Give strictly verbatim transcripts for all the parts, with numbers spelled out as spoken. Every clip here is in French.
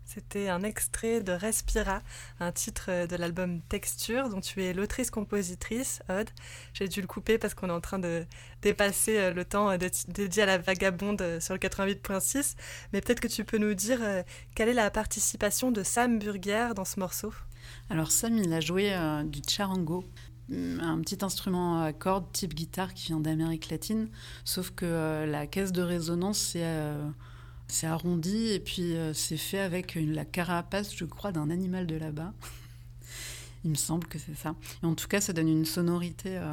C'était un extrait de Respira, un titre de l'album Texture, dont tu es l'autrice-compositrice, Aude. J'ai dû le couper parce qu'on est en train de dépasser le temps dédié à la vagabonde sur le quatre-vingt-huit virgule six. Mais peut-être que tu peux nous dire quelle est la participation de Sam Burger dans ce morceau. Alors Sam, il a joué euh, du charango, un petit instrument à cordes type guitare qui vient d'Amérique latine, sauf que euh, la caisse de résonance, c'est... Euh, C'est arrondi et puis euh, c'est fait avec une, la carapace, je crois, d'un animal de là-bas. Il me semble que c'est ça. Et en tout cas, ça donne une sonorité euh,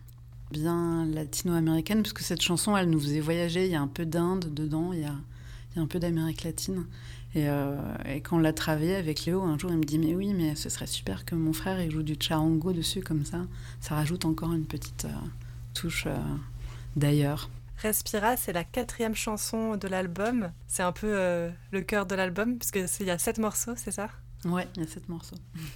bien latino-américaine, parce que cette chanson, elle nous faisait voyager. Il y a un peu d'Inde dedans, il y a, il y a un peu d'Amérique latine. Et, euh, et quand on l'a travaillé avec Léo, un jour, il me dit « Mais oui, mais ce serait super que mon frère il joue du charango dessus, comme ça. Ça rajoute encore une petite euh, touche euh, d'ailleurs. » Respira, c'est la quatrième chanson de l'album. C'est un peu euh, le cœur de l'album, puisqu'il y a sept morceaux, c'est ça ? Ouais, il y a sept morceaux.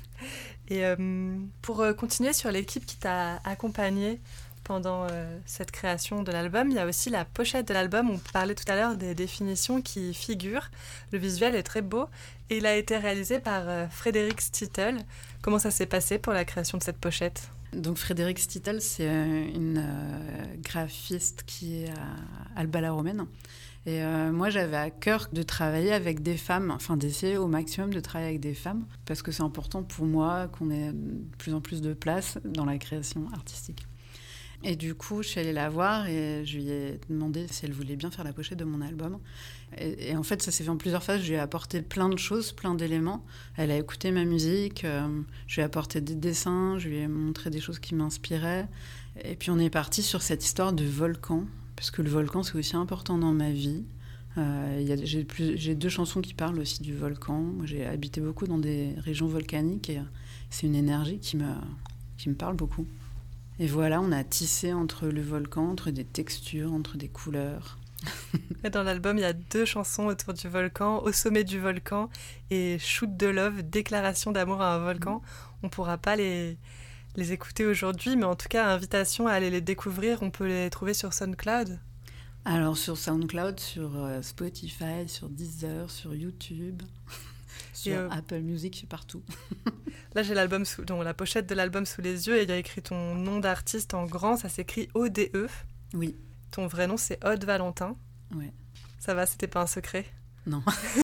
Et euh, pour euh, continuer sur l'équipe qui t'a accompagné pendant euh, cette création de l'album, il y a aussi la pochette de l'album. On parlait tout à l'heure des définitions qui figurent. Le visuel est très beau et il a été réalisé par euh, Frédéric Stittel. Comment ça s'est passé pour la création de cette pochette ? Donc Frédéric Stittel, c'est une euh, graphiste qui est à Alba la Romaine. Et euh, moi, j'avais à cœur de travailler avec des femmes, enfin d'essayer au maximum de travailler avec des femmes, parce que c'est important pour moi qu'on ait de plus en plus de place dans la création artistique. Et du coup, je suis allée la voir et je lui ai demandé si elle voulait bien faire la pochette de mon album. Et, et en fait, ça s'est fait en plusieurs phases. Je lui ai apporté plein de choses, plein d'éléments. Elle a écouté ma musique, euh, je lui ai apporté des dessins, je lui ai montré des choses qui m'inspiraient. Et puis on est parti sur cette histoire de volcan, parce que le volcan, c'est aussi important dans ma vie. Euh, y a, j'ai, plus, j'ai deux chansons qui parlent aussi du volcan. Moi, j'ai habité beaucoup dans des régions volcaniques et c'est une énergie qui me, qui me parle beaucoup. Et voilà, on a tissé entre le volcan, entre des textures, entre des couleurs. Dans l'album, il y a deux chansons autour du volcan, Au sommet du volcan et Shoot de Love, déclaration d'amour à un volcan. On ne pourra pas les, les écouter aujourd'hui, mais en tout cas, invitation à aller les découvrir. On peut les trouver sur SoundCloud. Alors sur SoundCloud, sur Spotify, sur Deezer, sur YouTube... Sur euh, Apple Music, c'est partout. Là, j'ai l'album sous, donc, la pochette de l'album sous les yeux et il y a écrit ton nom d'artiste en grand, ça s'écrit O D E. Oui. Ton vrai nom, c'est Aude Valentin. Oui. Ça va, c'était pas un secret ? Non.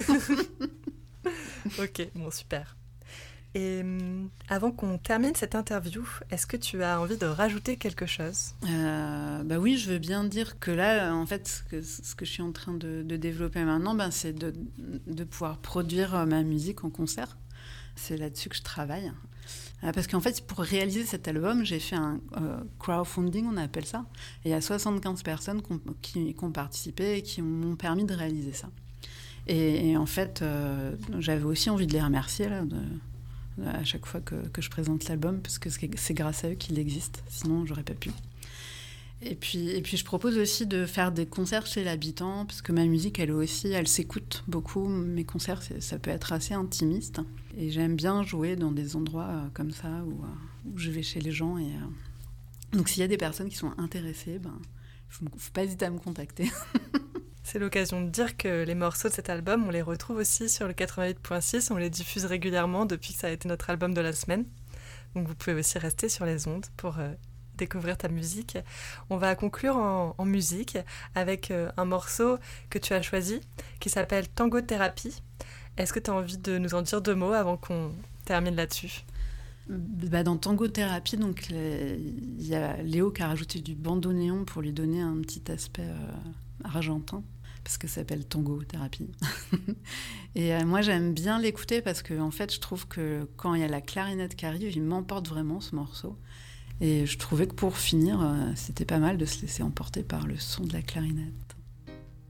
Ok, bon, super. Et euh, avant qu'on termine cette interview, est-ce que tu as envie de rajouter quelque chose ? euh, Bah oui, je veux bien dire que là, en fait, ce que, ce que je suis en train de, de développer maintenant, ben, c'est de, de pouvoir produire ma musique en concert. C'est là-dessus que je travaille. Euh, parce qu'en fait, pour réaliser cet album, j'ai fait un euh, crowdfunding, on appelle ça. Et il y a soixante-quinze personnes qui ont, qui, qui ont participé et qui m'ont permis de réaliser ça. Et, et en fait, euh, j'avais aussi envie de les remercier, là, de... à chaque fois que, que je présente l'album, parce que c'est, c'est grâce à eux qu'il existe, sinon j'aurais pas pu. Et puis, et puis je propose aussi de faire des concerts chez l'habitant, parce que ma musique, elle aussi, elle s'écoute beaucoup. Mes concerts, c'est, ça peut être assez intimiste. Et j'aime bien jouer dans des endroits euh, comme ça, où, euh, où je vais chez les gens. Et, euh... donc s'il y a des personnes qui sont intéressées, ben, faut, faut pas hésiter à me contacter. C'est l'occasion de dire que les morceaux de cet album, on les retrouve aussi sur le quatre-vingt-huit virgule six. On les diffuse régulièrement depuis que ça a été notre album de la semaine. Donc vous pouvez aussi rester sur les ondes pour euh, découvrir ta musique. On va conclure en, en musique avec euh, un morceau que tu as choisi qui s'appelle Tango Thérapie. Est-ce que tu as envie de nous en dire deux mots avant qu'on termine là-dessus ? Bah dans Tango Thérapie, donc il y a Léo qui a rajouté du bandoneon pour lui donner un petit aspect euh, argentin, parce que ça s'appelle Tango Thérapie. Et euh, moi j'aime bien l'écouter parce que en fait je trouve que quand il y a la clarinette qui arrive, il m'emporte vraiment ce morceau. Et je trouvais que pour finir, euh, c'était pas mal de se laisser emporter par le son de la clarinette.